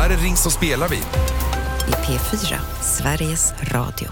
Här är Ring så spelar vi. I P4, Sveriges Radio.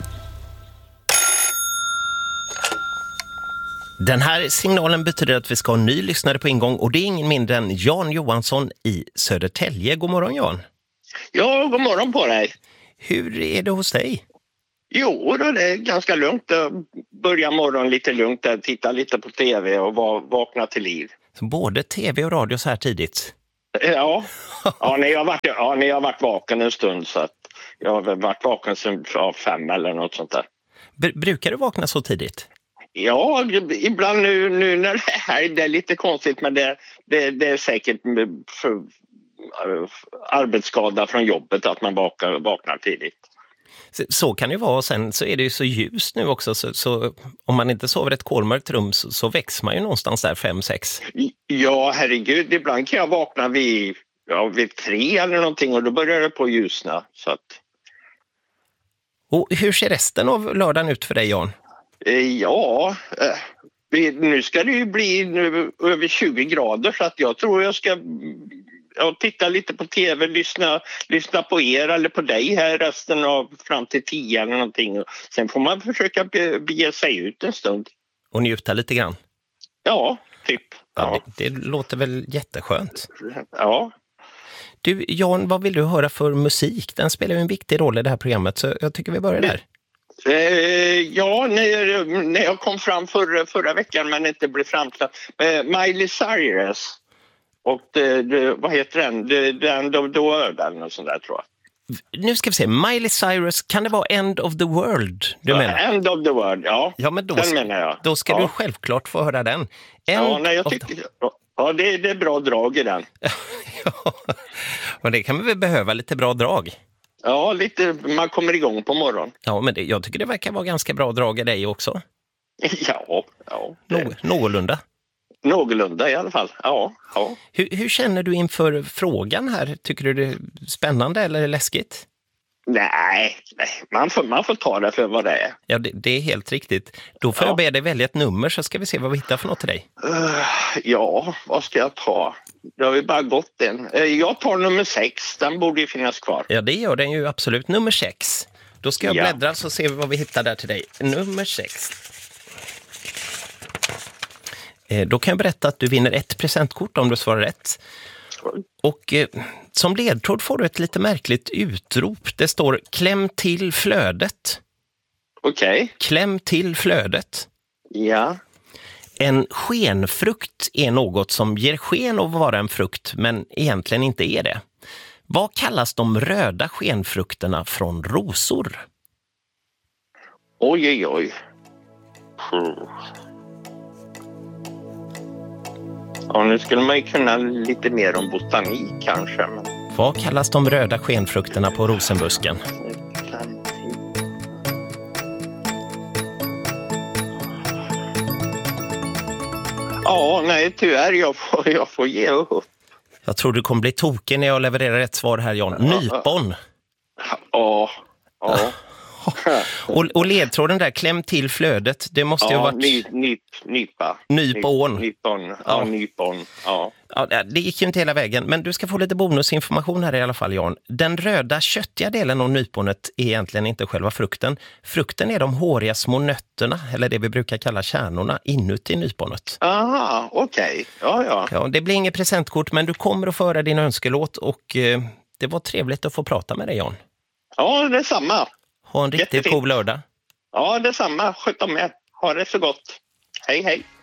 Den här signalen betyder att vi ska ha en ny lyssnare på ingång och det är ingen mindre än Jan Johansson i Södertälje. God morgon Jan. Ja, god morgon på dig. Hur är det hos dig? Jo, då, det är ganska lugnt. Börja morgon lite lugnt, titta lite på tv och vakna till liv. Så både tv och radio så här tidigt? Ja, ni har varit vaken en stund så att jag har varit vaken sedan 5 eller något sånt där. Brukar du vakna så tidigt? Ja, ibland nu när det här det är lite konstigt men det är säkert för arbetsskada från jobbet att man vaknar tidigt. Så kan det vara, och sen så är det ju så ljust nu också så om man inte sover ett kolmörkt rum så väcks man ju någonstans där 5-6. Ja, herregud, ibland kan jag vakna vid 3 eller någonting och då börjar det på ljusna. Så att... Och hur ser resten av lördagen ut för dig Jan? Nu ska det ju bli över 20 grader så att jag tror jag ska titta lite på tv, lyssna på er eller på dig här resten av fram till 10 eller någonting. Sen får man försöka bege sig ut en stund. Och njuta lite grann? Ja, typ. Ja. Det låter väl jätteskönt. Ja. Du Jan, vad vill du höra för musik? Den spelar ju en viktig roll i det här programmet så jag tycker vi börjar där. När jag kom fram förra veckan men inte blev framsläppt. Miley Cyrus. Och vad heter den? The End of the World eller något sånt där tror jag. Nu ska vi se, Miley Cyrus, kan det vara End of the World du menar? End of the World, ja. Ja, men den menar jag. Då ska du självklart få höra den. Det är bra drag i den. Ja, och det kan vi väl behöva, lite bra drag. Ja, lite, man kommer igång på morgonen. Ja, men jag tycker det verkar vara ganska bra drag i dig också. Ja. Någorlunda. Någorlunda i alla fall, ja. Hur känner du inför frågan här? Tycker du det är spännande eller läskigt? Nej, man får ta det för vad det är. Ja, det är helt riktigt. Då får jag be dig välja ett nummer så ska vi se vad vi hittar för något till dig. Vad ska jag ta? Det har ju bara gått en. Jag tar nummer 6, den borde ju finnas kvar. Ja, det gör den ju absolut. Nummer 6. Då ska jag bläddra så ser vi vad vi hittar där till dig. Nummer 6. Då kan jag berätta att du vinner ett presentkort om du svarar rätt. Och som ledtråd får du ett lite märkligt utrop. Det står kläm till flödet. Okej. Kläm till flödet. Ja. En skenfrukt är något som ger sken av att vara en frukt men egentligen inte är det. Vad kallas de röda skenfrukterna från rosor? Oj. Ja, nu skulle man ju kunna lite mer om botanik kanske. Men... Vad kallas de röda skenfrukterna på rosenbusken? Ja, nej tyvärr, jag får ge upp. Jag tror du kommer bli tokig när jag levererar ett svar här, Jan. Nypon. Ja. Och ledtråden där, kläm till flödet, det måste ju ha varit... Nypa. Nypon. Ja, nypon. Ja. Ja, det gick ju inte hela vägen, men du ska få lite bonusinformation här i alla fall, Jan. Den röda köttiga delen av nyponet är egentligen inte själva frukten. Frukten är de håriga små nötterna, eller det vi brukar kalla kärnorna, inuti nyponet. Aha, okej. Ja. Ja, det blir inget presentkort, men du kommer att föra din önskelåt och det var trevligt att få prata med dig, Jan. Ja, det är samma. Ha en riktigt god lördag. Ja, det är samma. Sköt om er. Ha det så gott. Hej.